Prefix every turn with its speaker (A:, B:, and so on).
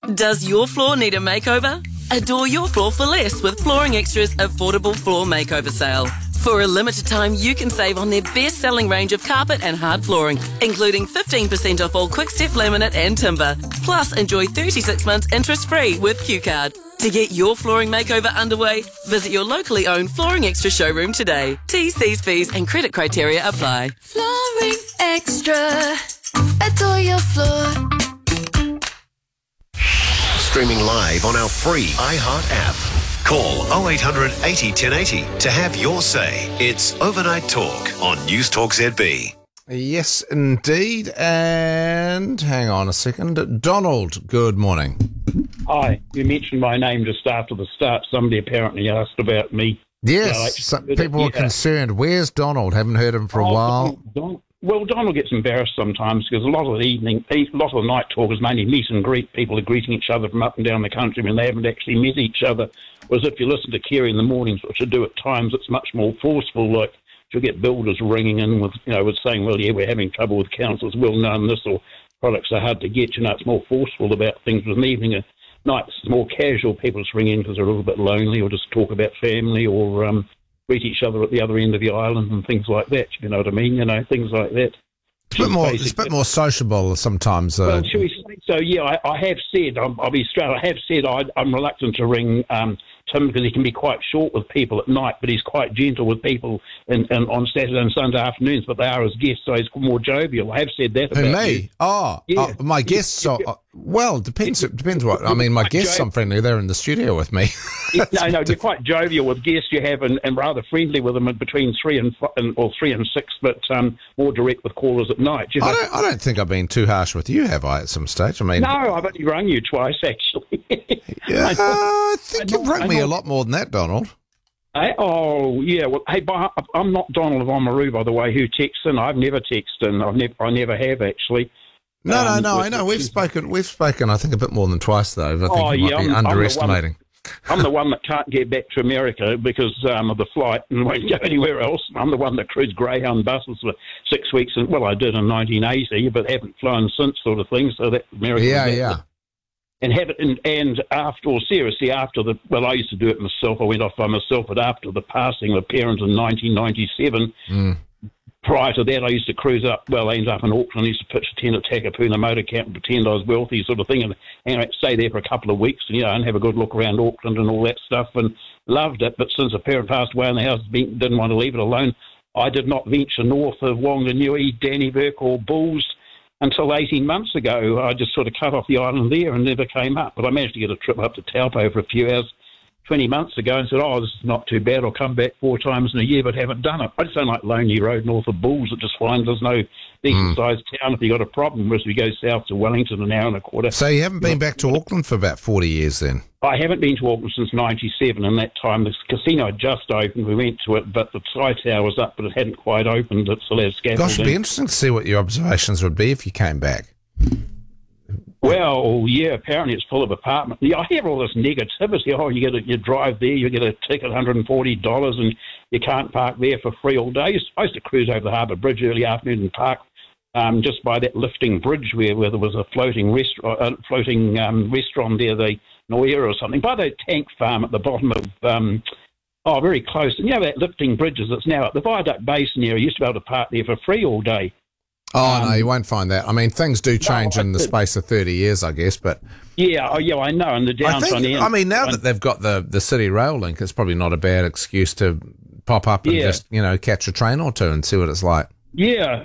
A: Does your floor need a makeover? Adore your floor for less with Flooring Extra's affordable floor makeover sale. For a limited time, you can save on their best-selling range of carpet and hard flooring, including 15% off all Quick-Step laminate and timber. Plus, enjoy 36 months interest-free with Q-Card. To get your flooring makeover underway, visit your locally owned Flooring Extra showroom today. T's, C's, P's and credit criteria apply.
B: Flooring Extra. Adore your floor.
C: Streaming live on our free iHeart app. Call 0800 80 1080 to have your say. It's Overnight Talk on News Talk ZB.
D: Yes, indeed. And hang on a second. Donald, good morning.
E: Hi. You mentioned my name just after the start. Somebody apparently asked about me.
D: Yes, some people are concerned. Where's Donald? Haven't heard him for a while.
E: Donald gets embarrassed sometimes because a lot of the night talk is mainly meet and greet. People are greeting each other from up and down the country when they haven't actually met each other. Whereas if you listen to Kerry in the mornings, which I do at times, it's much more forceful. Like you'll get builders ringing in with saying, well, yeah, we're having trouble with councils, we'll know this, or products are hard to get. It's more forceful about things. With an evening, a night, it's more casual. People just ring in because they're a little bit lonely, or just talk about family, or greet each other at the other end of the island and things like that. You know what I mean? Things like that.
D: It's a bit more sociable sometimes.
E: Well, shall we say so? Yeah, I have said, I'll be straight, I have said I'm reluctant to ring Tim because he can be quite short with people at night, but he's quite gentle with people on Saturday and Sunday afternoons, but they are his guests, so he's more jovial. I have said that about
D: me?
E: you.
D: Yeah. My guests are... Well, depends what... I mean, my guests, I'm friendly. They're in the studio with me.
E: No, you're quite jovial with guests you have and rather friendly with them between 3 and 6, but more direct with callers at night.
D: I don't think I've been too harsh with you, have I, at some stage? I mean...
E: No, I've only rung you twice, actually.
D: Yeah, I think you've rung me a lot more than that, Donald.
E: Oh, yeah. Well, hey, I'm not Donald of Oamaru, by the way, who texts in. I've never texted in. I never have, actually.
D: No, I know. We've spoken, I think, a bit more than twice, though. I think you might be underestimating.
E: I'm the one that can't get back to America because of the flight and won't go anywhere else. I'm the one that cruised Greyhound buses for 6 weeks. I did in 1980, but haven't flown since, sort of thing. So that America.
D: Yeah.
E: And have it, and after I used to do it myself. I went off by myself, but after the passing of a parent in 1997, prior to that, I used to cruise up. Well, I ended up in Auckland. I used to pitch a tent at Takapuna Motor Camp and pretend I was wealthy, sort of thing, and stay there for a couple of weeks, and have a good look around Auckland and all that stuff, and loved it. But since a parent passed away and the house didn't want to leave it alone, I did not venture north of Whanganui, Dannevirke, or Bulls until 18 months ago. I just sort of cut off the island there and never came up. But I managed to get a trip up to Taupo for a few hours 20 months ago and said, this is not too bad. I'll come back 4 times in a year, but haven't done it. I just don't like Lonely Road north of Bulls. It just finds there's no decent-sized town if you've got a problem, whereas we go south to Wellington an hour and a quarter.
D: So you haven't been back to Auckland for about 40 years then?
E: I haven't been to Auckland since 97, and that time the casino had just opened. We went to it, but the Sky Tower was up, but it hadn't quite opened. It still has scaffolding.
D: Gosh, it'd be interesting to see what your observations would be if you came back.
E: Well, yeah, apparently it's full of apartments. Yeah, I hear all this negativity. Oh, you drive there, you get a ticket, $140, and you can't park there for free all day. I used to cruise over the Harbour Bridge early afternoon and park just by that lifting bridge where there was a floating restaurant there, the Noira or something, by the tank farm at the bottom of, very close. And that lifting bridges that's now at the Viaduct Basin area, you used to be able to park there for free all day.
D: Oh, no, you won't find that. I mean, things do change in the space of 30 years, I guess, but...
E: Yeah, I know, and the downside...
D: now that they've got the City Rail link, it's probably not a bad excuse to pop up and just, catch a train or two and see what it's like.
E: Yeah,